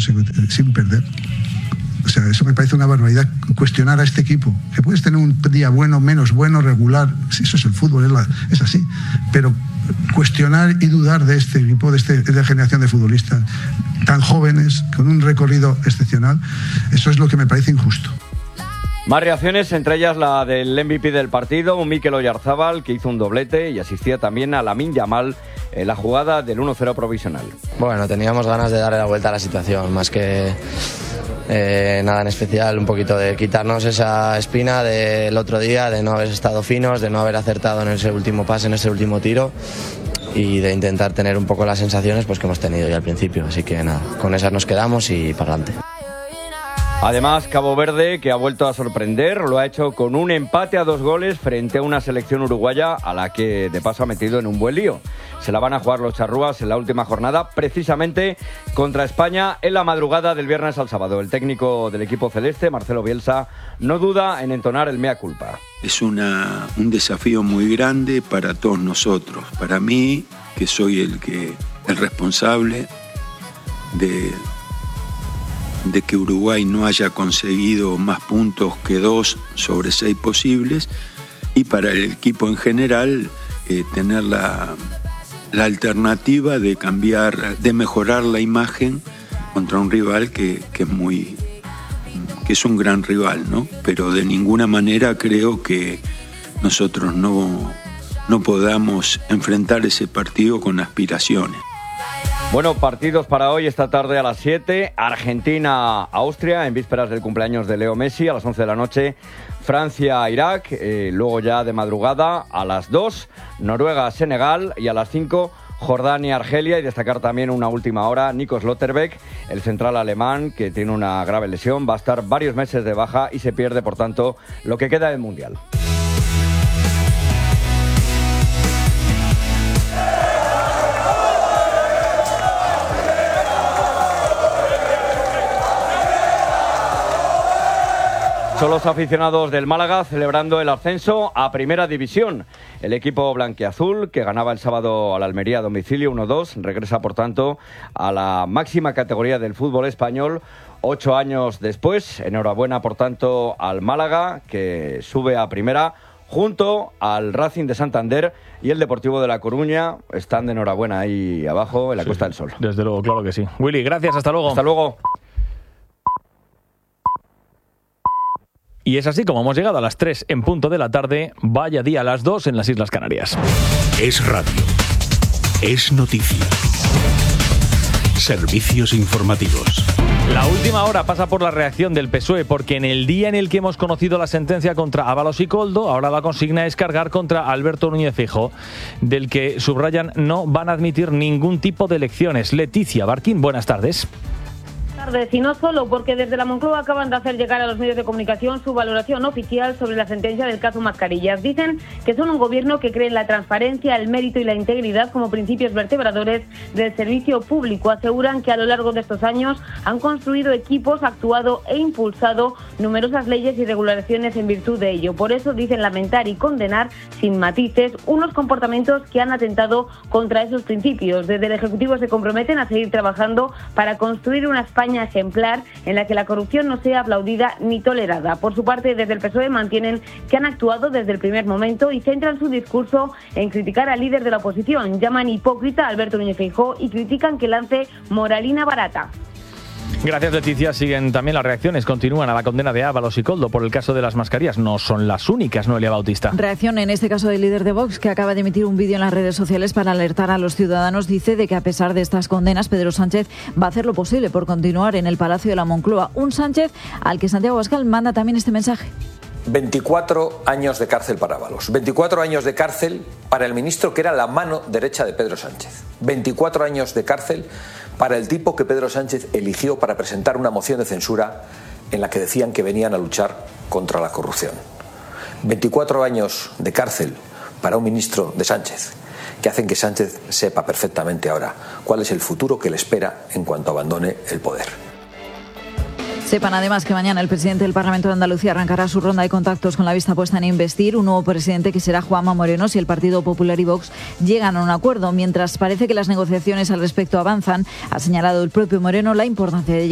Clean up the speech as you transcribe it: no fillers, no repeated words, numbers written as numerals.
sin perder. O sea, eso me parece una barbaridad, cuestionar a este equipo. Que puedes tener un día bueno, menos bueno, regular, eso es el fútbol, es así. Pero cuestionar y dudar de este equipo, de esta generación de futbolistas tan jóvenes, con un recorrido excepcional, eso es lo que me parece injusto. Más reacciones, entre ellas la del MVP del partido, un Mikel Oyarzabal, que hizo un doblete y asistía también a Lamine Yamal en la jugada del 1-0 provisional. Bueno, teníamos ganas de darle la vuelta a la situación, más que nada en especial, un poquito de quitarnos esa espina del otro día, de no haber estado finos, de no haber acertado en ese último pase, en ese último tiro, y de intentar tener un poco las sensaciones pues que hemos tenido ya al principio. Así que nada, con esas nos quedamos y para adelante. Además, Cabo Verde, que ha vuelto a sorprender, lo ha hecho con un empate a 2 goles frente a una selección uruguaya a la que de paso ha metido en un buen lío. Se la van a jugar los charrúas en la última jornada, precisamente contra España en la madrugada del viernes al sábado. El técnico del equipo celeste, Marcelo Bielsa, no duda en entonar el mea culpa. Es un desafío muy grande para todos nosotros. Para mí, que soy el responsable de que Uruguay no haya conseguido más puntos que 2 sobre 6 posibles, y para el equipo en general tener la alternativa de cambiar, de mejorar la imagen contra un rival que es un gran rival, ¿no? Pero de ninguna manera creo que nosotros no podamos enfrentar ese partido con aspiraciones. Bueno, partidos para hoy, esta tarde a las 7, Argentina-Austria, en vísperas del cumpleaños de Leo Messi, a las 11 de la noche, Francia-Irak, luego ya de madrugada a las 2, Noruega-Senegal, y a las 5, Jordania-Argelia. Y destacar también una última hora, Nico Schlotterbeck, el central alemán, que tiene una grave lesión, va a estar varios meses de baja y se pierde, por tanto, lo que queda del Mundial. Son los aficionados del Málaga celebrando el ascenso a Primera División. El equipo blanquiazul, que ganaba el sábado al Almería a domicilio 1-2, regresa por tanto a la máxima categoría del fútbol español 8 años después. Enhorabuena por tanto al Málaga, que sube a Primera junto al Racing de Santander y el Deportivo de La Coruña. Están de enhorabuena ahí abajo en la Costa del Sol. Desde luego, claro que sí. Willy, gracias, hasta luego. Hasta luego. Y es así como hemos llegado a las 3 en punto de la tarde. Vaya día a las 2 en las Islas Canarias. Es radio. Es noticia. Servicios informativos. La última hora pasa por la reacción del PSOE, porque en el día en el que hemos conocido la sentencia contra Ábalos y Koldo, ahora la consigna es cargar contra Alberto Núñez Feijóo, del que subrayan no van a admitir ningún tipo de elecciones. Leticia Barquín, buenas tardes. Y no solo, porque desde la Moncloa acaban de hacer llegar a los medios de comunicación su valoración oficial sobre la sentencia del caso Mascarillas. Dicen que son un gobierno que cree en la transparencia, el mérito y la integridad como principios vertebradores del servicio público. Aseguran que a lo largo de estos años han construido equipos, actuado e impulsado numerosas leyes y regulaciones en virtud de ello. Por eso dicen lamentar y condenar sin matices unos comportamientos que han atentado contra esos principios. Desde el Ejecutivo se comprometen a seguir trabajando para construir una España ejemplar en la que la corrupción no sea aplaudida ni tolerada. Por su parte, desde el PSOE mantienen que han actuado desde el primer momento y centran su discurso en criticar al líder de la oposición. Llaman hipócrita a Alberto Núñez Feijóo y critican que lance moralina barata. Gracias, Leticia. Siguen también las reacciones. Continúan a la condena de Ábalos y Koldo por el caso de las mascarillas. No son las únicas, Noelia Bautista. Reacción en este caso del líder de Vox, que acaba de emitir un vídeo en las redes sociales para alertar a los ciudadanos. Dice de que a pesar de estas condenas, Pedro Sánchez va a hacer lo posible por continuar en el Palacio de la Moncloa. Un Sánchez al que Santiago Abascal manda también este mensaje. 24 años de cárcel para Ábalos, 24 años de cárcel para el ministro que era la mano derecha de Pedro Sánchez, 24 años de cárcel para el tipo que Pedro Sánchez eligió para presentar una moción de censura en la que decían que venían a luchar contra la corrupción. 24 años de cárcel para un ministro de Sánchez, que hacen que Sánchez sepa perfectamente ahora cuál es el futuro que le espera en cuanto abandone el poder. Sepan además que mañana el presidente del Parlamento de Andalucía arrancará su ronda de contactos con la vista puesta en investir un nuevo presidente que será Juanma Moreno si el Partido Popular y Vox llegan a un acuerdo. Mientras parece que las negociaciones al respecto avanzan, ha señalado el propio Moreno la importancia de